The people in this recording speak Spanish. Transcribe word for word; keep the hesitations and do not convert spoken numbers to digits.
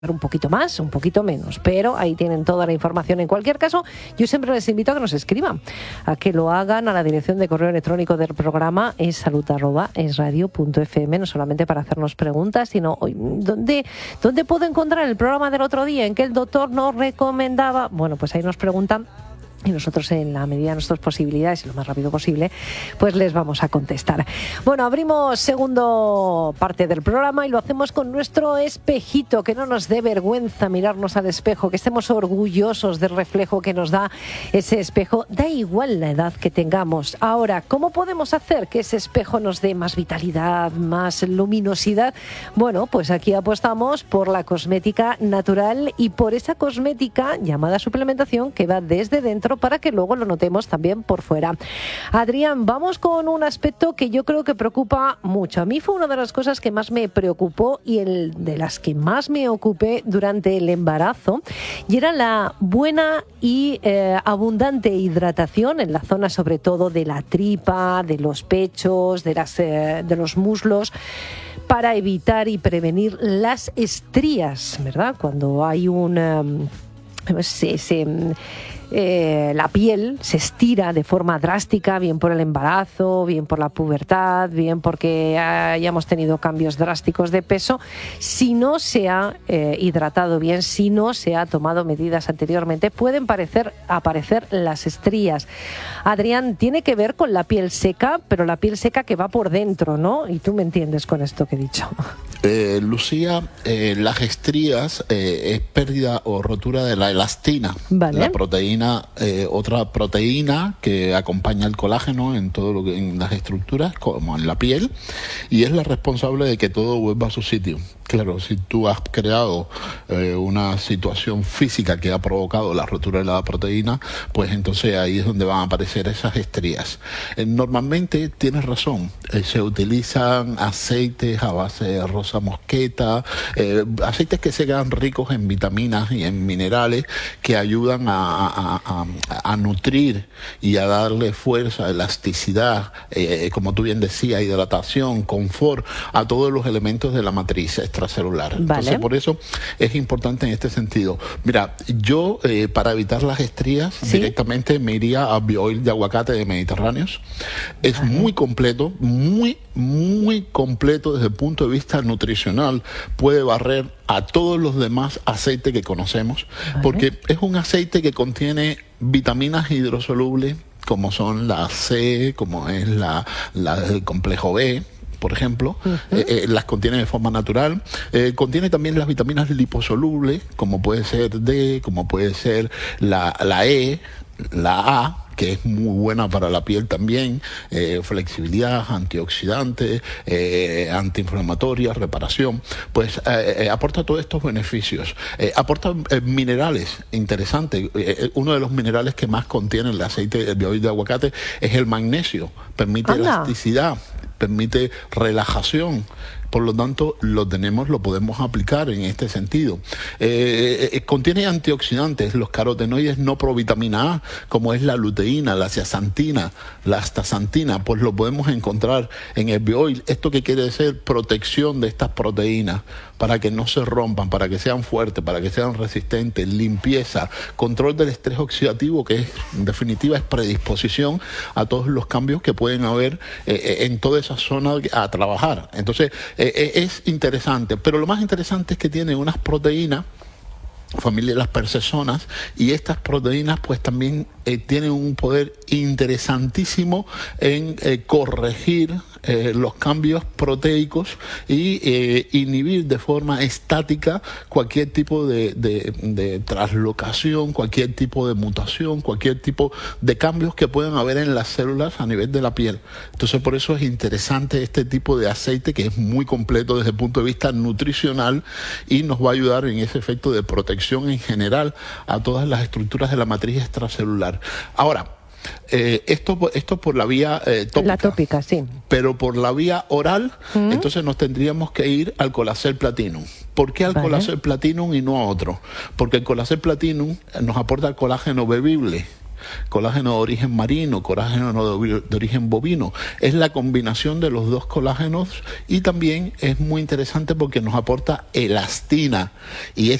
un poquito más, un poquito menos, pero ahí tienen toda la información. En cualquier caso, yo siempre les invito a que nos escriban, a que lo hagan a la dirección de correo electrónico del programa es salud arroba es radio punto f m, no solamente para hacernos preguntas, sino ¿dónde, dónde puedo encontrar el programa del otro día en que el doctor nos recomendaba? Bueno, pues ahí nos preguntan. Y nosotros, en la medida de nuestras posibilidades y lo más rápido posible, pues les vamos a contestar. Bueno, abrimos segundo parte del programa y lo hacemos con nuestro espejito. Que no nos dé vergüenza mirarnos al espejo, que estemos orgullosos del reflejo que nos da ese espejo. Da igual la edad que tengamos. Ahora, ¿cómo podemos hacer que ese espejo nos dé más vitalidad, más luminosidad? Bueno, pues aquí apostamos por la cosmética natural y por esa cosmética llamada suplementación que va desde dentro para que luego lo notemos también por fuera. Adrián, vamos con un aspecto que yo creo que preocupa mucho. A mí fue una de las cosas que más me preocupó y el de las que más me ocupé durante el embarazo, y era la buena y eh, abundante hidratación en la zona sobre todo de la tripa, de los pechos, de, las, eh, de los muslos, para evitar y prevenir las estrías, ¿verdad? Cuando hay un... Um, se, se, Eh, la piel se estira de forma drástica, bien por el embarazo, bien por la pubertad, bien porque hayamos tenido cambios drásticos de peso. Si no se ha eh, hidratado bien, si no se ha tomado medidas anteriormente, pueden parecer, aparecer las estrías. Adrián, tiene que ver con la piel seca, pero la piel seca que va por dentro, ¿no? Y tú me entiendes con esto que he dicho. Eh, Lucía, eh, las estrías eh, es pérdida o rotura de la elastina, vale. La proteína, eh, otra proteína que acompaña el colágeno en todo lo que en las estructuras, como en la piel, y es la responsable de que todo vuelva a su sitio. Claro, si tú has creado eh, una situación física que ha provocado la rotura de la proteína, pues entonces ahí es donde van a aparecer esas estrías. Eh, normalmente tienes razón, eh, se utilizan aceites a base de rosa mosqueta, eh, aceites que se quedan ricos en vitaminas y en minerales que ayudan a, a, a, a nutrir y a darle fuerza, elasticidad, eh, como tú bien decías, hidratación, confort a todos los elementos de la matriz extracelular. Vale. Entonces, por eso es importante en este sentido. Mira, yo eh, para evitar las estrías, ¿sí?, directamente me iría a Bioil de aguacate de Mediterráneos. Es vale. muy completo, muy, muy completo desde el punto de vista nutricional. Puede barrer a todos los demás aceites que conocemos, vale. porque es un aceite que contiene vitaminas hidrosolubles, como son la C, como es la, la el complejo B, por ejemplo, uh-huh. eh, eh, las contiene de forma natural. Eh, contiene también las vitaminas liposolubles, como puede ser D, como puede ser la, la E, la A, que es muy buena para la piel también, eh, flexibilidad, antioxidante, eh, antiinflamatoria, reparación, pues eh, eh, aporta todos estos beneficios. Eh, aporta eh, minerales, interesante. Eh, uno de los minerales que más contiene el aceite de Bioil de aguacate es el magnesio, permite Anda. elasticidad, permite relajación. Por lo tanto, lo tenemos, lo podemos aplicar en este sentido. Eh, eh, contiene antioxidantes, los carotenoides no provitamina A, como es la luteína, la zeaxantina, la astaxantina, pues lo podemos encontrar en el Bioil. ¿Esto qué quiere decir? Protección de estas proteínas para que no se rompan, para que sean fuertes, para que sean resistentes, limpieza, control del estrés oxidativo, que es, en definitiva es predisposición a todos los cambios que pueden haber eh, en toda esa zona a trabajar. Entonces, eh, es interesante, pero lo más interesante es que tiene unas proteínas, familia de las percesonas, y estas proteínas pues también eh, tienen un poder interesantísimo en eh, corregir eh, los cambios proteicos y eh, inhibir de forma estática cualquier tipo de, de, de traslocación, cualquier tipo de mutación, cualquier tipo de cambios que puedan haber en las células a nivel de la piel. Entonces por eso es interesante este tipo de aceite, que es muy completo desde el punto de vista nutricional y nos va a ayudar en ese efecto de protección en general a todas las estructuras de la matriz extracelular. Ahora, Eh, esto, esto por la vía eh, tópica. La tópica, sí. Pero por la vía oral, ¿Mm? entonces nos tendríamos que ir al Colacel Platinum. ¿Por qué al vale. Colacel Platinum y no a otro? Porque el Colacel Platinum nos aporta el colágeno bebible. colágeno de origen marino, colágeno de, de origen bovino. Es la combinación de los dos colágenos y también es muy interesante porque nos aporta elastina y